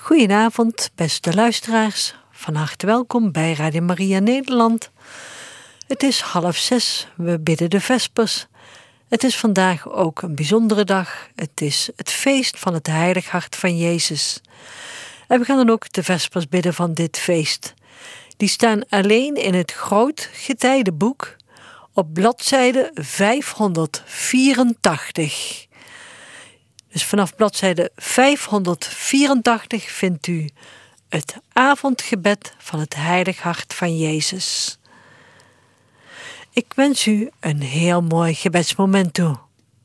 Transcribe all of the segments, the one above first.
Goedenavond, beste luisteraars. Van harte welkom bij Radio Maria Nederland. Het is 5:30, we bidden de vespers. Het is vandaag ook een bijzondere dag. Het is het feest van het Heilig Hart van Jezus. En we gaan dan ook de vespers bidden van dit feest. Die staan alleen in het Groot Getijdenboek op bladzijde 584. Dus vanaf bladzijde 584 vindt u het avondgebed van het Heilig Hart van Jezus. Ik wens u een heel mooi gebedsmoment toe.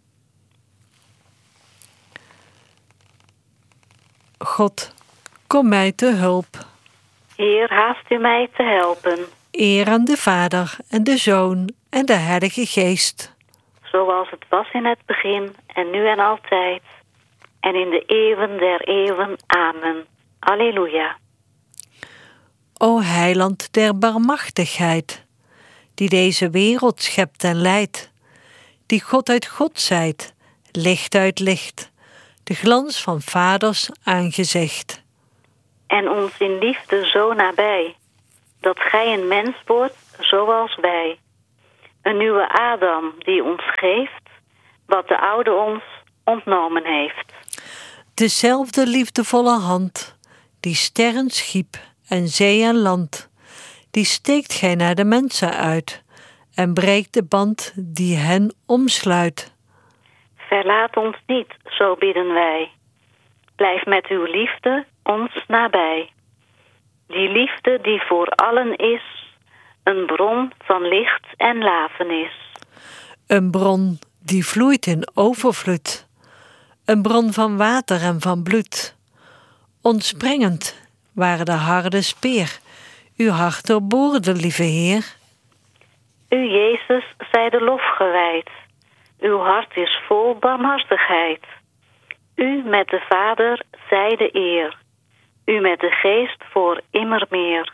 God, kom mij te hulp. Heer, haast u mij te helpen. Eer aan de Vader en de Zoon en de Heilige Geest. Zoals het was in het begin en nu en altijd. En in de eeuwen der eeuwen. Amen. Alleluia. O Heiland der barmachtigheid, die deze wereld schept en leidt, die God uit God zijt, licht uit licht, de glans van Vaders aangezicht. En ons in liefde zo nabij, dat gij een mens wordt zoals wij. Een nieuwe Adam die ons geeft, wat de oude ons ontnomen heeft. Dezelfde liefdevolle hand, die sterren schiep en zee en land, die steekt gij naar de mensen uit en breekt de band die hen omsluit. Verlaat ons niet, zo bidden wij. Blijf met uw liefde ons nabij. Die liefde die voor allen is, een bron van licht en lafenis. Een bron die vloeit in overvloed, een bron van water en van bloed. Ontspringend waar de harde speer uw hart doorboorde, lieve Heer. U, Jezus, zij de lof gewijd. Uw hart is vol barmhartigheid. U met de Vader zij de eer. U met de Geest voor immer meer.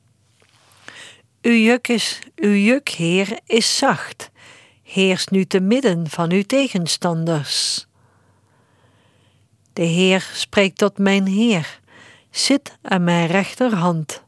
Uw juk, Heer, is zacht. Heers nu te midden van uw tegenstanders. De Heer spreekt tot mijn Heer. Zit aan mijn rechterhand.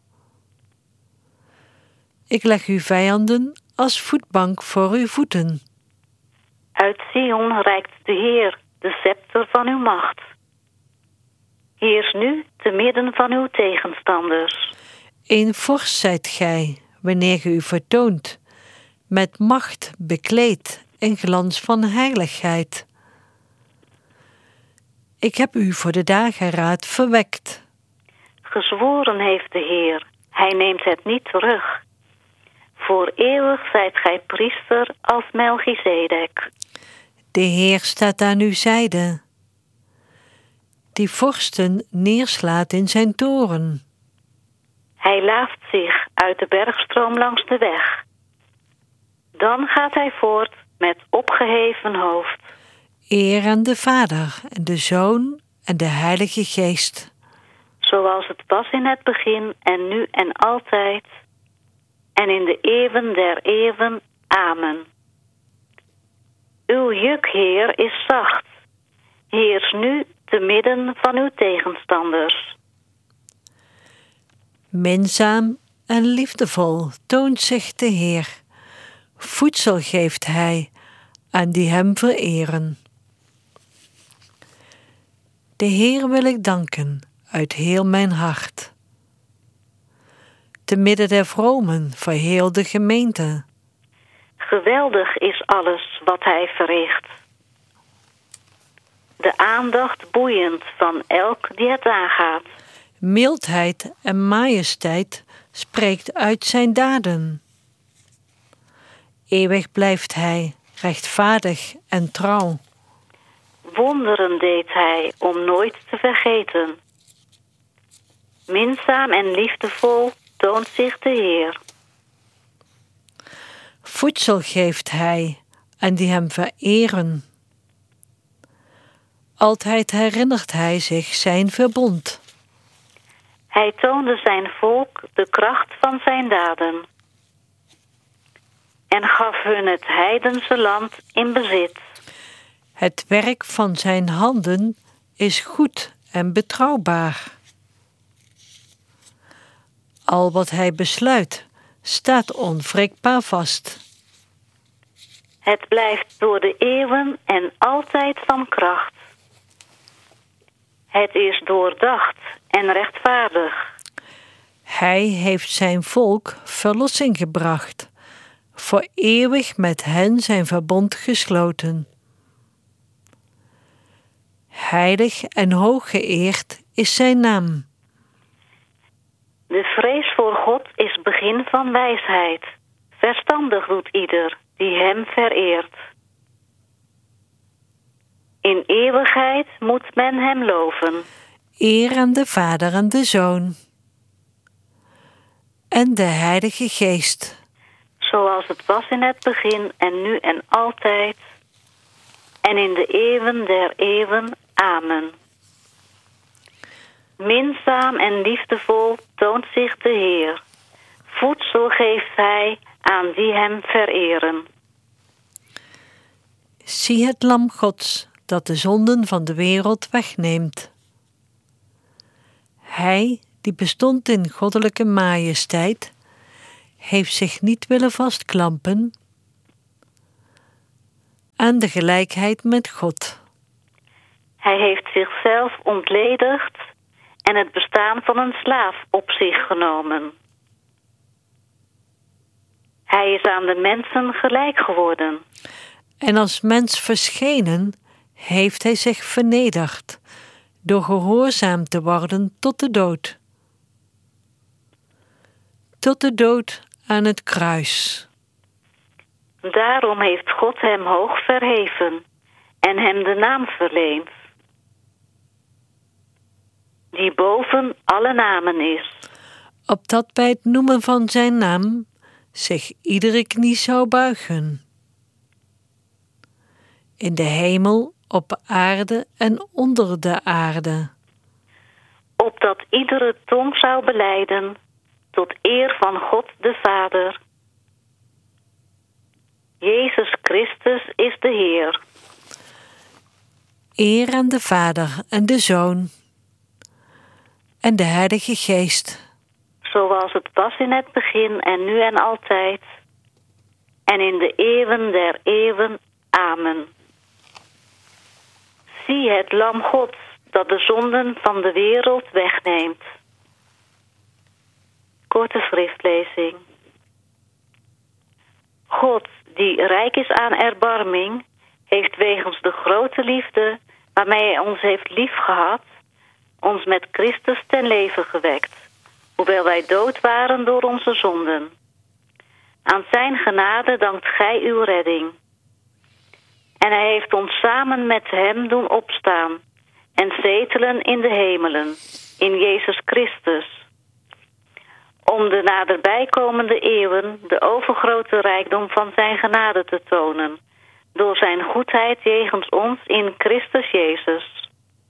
Ik leg uw vijanden als voetbank voor uw voeten. Uit Sion reikt de Heer de scepter van uw macht. Heers nu te midden van uw tegenstanders. Een vorst zijt gij, wanneer ge u vertoont, met macht bekleed en glans van heiligheid. Ik heb u voor de dageraad verwekt. Gezworen heeft de Heer, hij neemt het niet terug. Voor eeuwig zijt gij priester als Melchizedek. De Heer staat aan uw zijde, die vorsten neerslaat in zijn toren. Hij laaft zich uit de bergstroom langs de weg. Dan gaat hij voort met opgeheven hoofd. Eer aan de Vader en de Zoon en de Heilige Geest. Zoals het was in het begin en nu en altijd. En in de eeuwen der eeuwen. Amen. Uw juk, Heer, is zacht. Heers nu te midden van uw tegenstanders. Minzaam en liefdevol toont zich de Heer. Voedsel geeft hij aan die hem vereren. De Heer wil ik danken uit heel mijn hart. Te midden der vromen voor heel de gemeente. Geweldig is alles wat hij verricht. De aandacht boeiend van elk die het aangaat. Mildheid en majesteit spreekt uit zijn daden. Eeuwig blijft hij, rechtvaardig en trouw. Wonderen deed hij om nooit te vergeten. Minzaam en liefdevol toont zich de Heer. Voedsel geeft hij aan die hem vereren. Altijd herinnert hij zich zijn verbond. Hij toonde zijn volk de kracht van zijn daden. En gaf hun het heidense land in bezit. Het werk van zijn handen is goed en betrouwbaar. Al wat hij besluit, staat onwrikbaar vast. Het blijft door de eeuwen en altijd van kracht. Het is doordacht en rechtvaardig. Hij heeft zijn volk verlossing gebracht, voor eeuwig met hen zijn verbond gesloten. Heilig en hoog geëerd is zijn naam. De vrees voor God is begin van wijsheid. Verstandig doet ieder die hem vereert. In eeuwigheid moet men hem loven. Eer aan de Vader en de Zoon en de Heilige Geest. Zoals het was in het begin en nu en altijd. En in de eeuwen der eeuwen. Amen. Minzaam en liefdevol toont zich de Heer. Voedsel geeft hij aan die hem vereren. Zie het lam Gods dat de zonden van de wereld wegneemt. Hij, die bestond in goddelijke majesteit, heeft zich niet willen vastklampen aan de gelijkheid met God. Hij heeft zichzelf ontledigd en het bestaan van een slaaf op zich genomen. Hij is aan de mensen gelijk geworden. En als mens verschenen, heeft hij zich vernederd, door gehoorzaam te worden tot de dood. Tot de dood aan het kruis. Daarom heeft God hem hoog verheven en hem de naam verleend, die boven alle namen is. Opdat bij het noemen van zijn naam zich iedere knie zou buigen. In de hemel, op aarde en onder de aarde. Opdat iedere tong zou belijden tot eer van God de Vader. Jezus Christus is de Heer. Eer aan de Vader en de Zoon en de Heilige Geest. Zoals het was in het begin en nu en altijd. En in de eeuwen der eeuwen. Amen. Zie het lam Gods dat de zonden van de wereld wegneemt. Korte schriftlezing. God, die rijk is aan erbarming, heeft wegens de grote liefde waarmee hij ons heeft liefgehad, ons met Christus ten leven gewekt, hoewel wij dood waren door onze zonden. Aan zijn genade dankt gij uw redding. En hij heeft ons samen met hem doen opstaan en zetelen in de hemelen, in Jezus Christus, om de naderbijkomende eeuwen de overgrote rijkdom van zijn genade te tonen, door zijn goedheid jegens ons in Christus Jezus.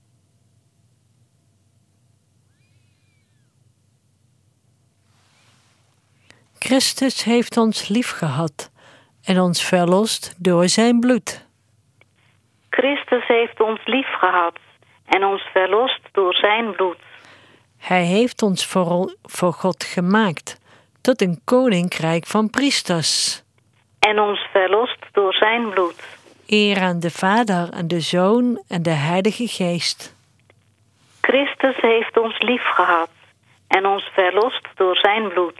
Christus heeft ons liefgehad en ons verlost door zijn bloed. Christus heeft ons liefgehad en ons verlost door zijn bloed. Hij heeft ons voor God gemaakt tot een koninkrijk van priesters. En ons verlost door zijn bloed. Eer aan de Vader en de Zoon en de Heilige Geest. Christus heeft ons liefgehad en ons verlost door zijn bloed.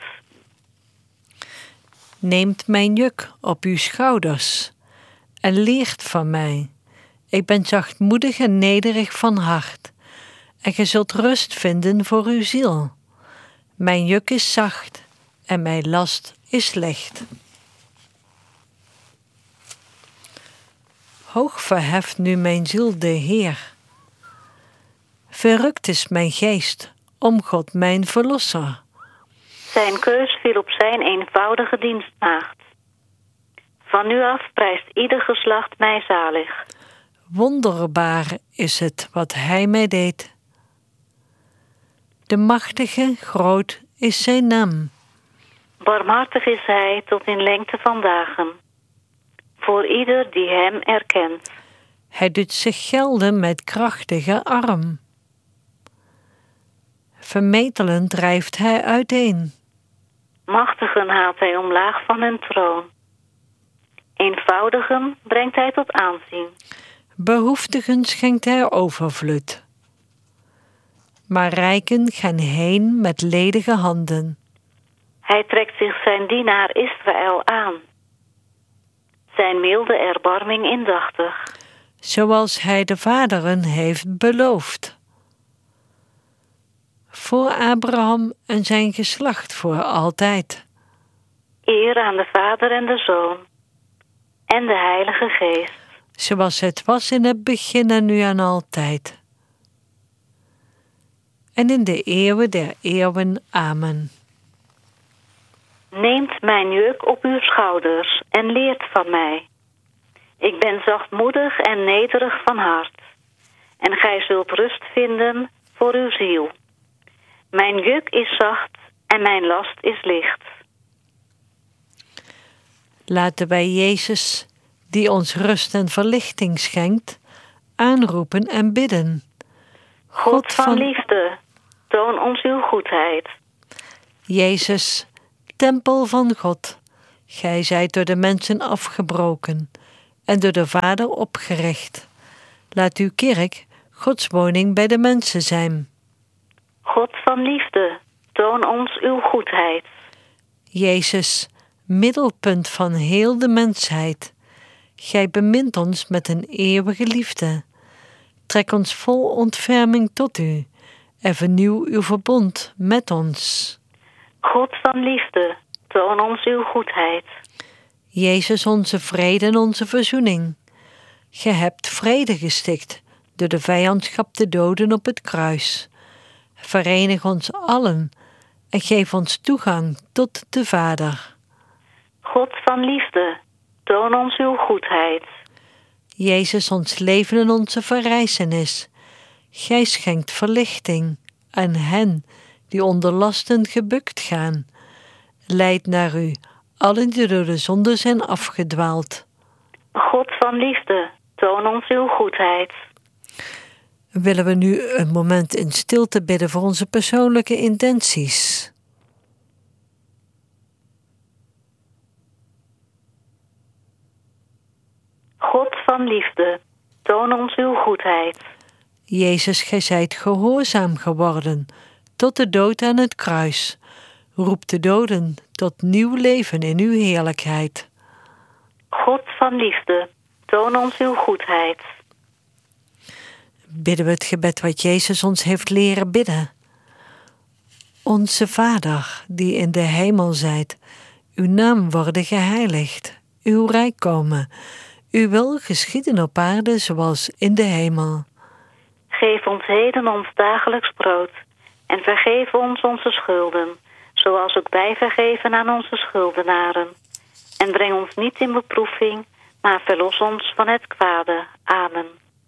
Neemt mijn juk op uw schouders en leert van mij. Ik ben zachtmoedig en nederig van hart. En ge zult rust vinden voor uw ziel. Mijn juk is zacht en mijn last is licht. Hoog verheft nu mijn ziel de Heer. Verrukt is mijn geest om God mijn verlosser. Zijn keus viel op zijn eenvoudige dienstmaagd. Van nu af prijst ieder geslacht mij zalig. Wonderbaar is het wat hij mij deed. De machtige, groot is zijn naam. Barmhartig is hij tot in lengte van dagen. Voor ieder die hem erkent. Hij doet zich gelden met krachtige arm. Vermetelen drijft hij uiteen. Machtigen haalt hij omlaag van hun troon. Eenvoudigen brengt hij tot aanzien. Behoeftigen schenkt hij overvloed. Maar rijken gaan heen met ledige handen. Hij trekt zich zijn dienaar Israël aan. Zijn milde erbarming indachtig. Zoals hij de vaderen heeft beloofd. Voor Abraham en zijn geslacht voor altijd. Eer aan de Vader en de Zoon en de Heilige Geest. Zoals het was in het begin en nu en altijd. En in de eeuwen der eeuwen. Amen. Neemt mijn juk op uw schouders en leert van mij. Ik ben zachtmoedig en nederig van hart. En gij zult rust vinden voor uw ziel. Mijn juk is zacht en mijn last is licht. Laten wij Jezus, die ons rust en verlichting schenkt, aanroepen en bidden. God van liefde, toon ons uw goedheid. Jezus, tempel van God, gij zijt door de mensen afgebroken en door de Vader opgericht. Laat uw kerk Gods woning bij de mensen zijn. God van liefde, toon ons uw goedheid. Jezus, middelpunt van heel de mensheid, gij bemint ons met een eeuwige liefde. Trek ons vol ontferming tot u en vernieuw uw verbond met ons. God van liefde, toon ons uw goedheid. Jezus, onze vrede en onze verzoening. Gij hebt vrede gesticht door de vijandschap te doden op het kruis. Verenig ons allen en geef ons toegang tot de Vader. God van liefde, toon ons uw goedheid. Jezus, ons leven en onze verrijzenis. Gij schenkt verlichting aan hen die onder lasten gebukt gaan. Leid naar u, allen die door de zonde zijn afgedwaald. God van liefde, toon ons uw goedheid. Willen we nu een moment in stilte bidden voor onze persoonlijke intenties. God van liefde, toon ons uw goedheid. Jezus, gij zijt gehoorzaam geworden tot de dood aan het kruis. Roep de doden tot nieuw leven in uw heerlijkheid. God van liefde, toon ons uw goedheid. Bidden we het gebed wat Jezus ons heeft leren bidden. Onze Vader, die in de hemel zijt, uw naam worden geheiligd, uw rijk komen, uw wil geschieden op aarde zoals in de hemel. Geef ons heden ons dagelijks brood en vergeef ons onze schulden, zoals ook wij vergeven aan onze schuldenaren. En breng ons niet in beproeving, maar verlos ons van het kwade. Amen.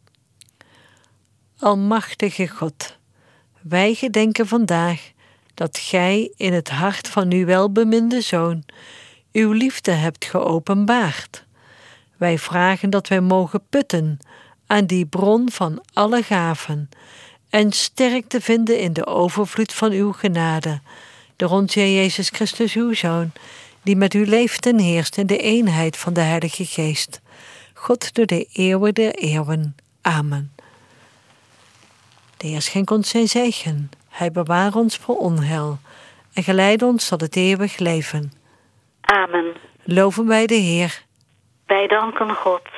Almachtige God, wij gedenken vandaag dat gij in het hart van uw welbeminde Zoon uw liefde hebt geopenbaard. Wij vragen dat wij mogen putten aan die bron van alle gaven en sterkte vinden in de overvloed van uw genade, door onze Heer Jezus Christus, uw Zoon, die met u leeft en heerst in de eenheid van de Heilige Geest, God door de eeuwen der eeuwen. Amen. De Heer schenk ons zijn zegen, hij bewaart ons voor onheil en geleid ons tot het eeuwig leven. Amen. Loven wij de Heer. Wij danken God.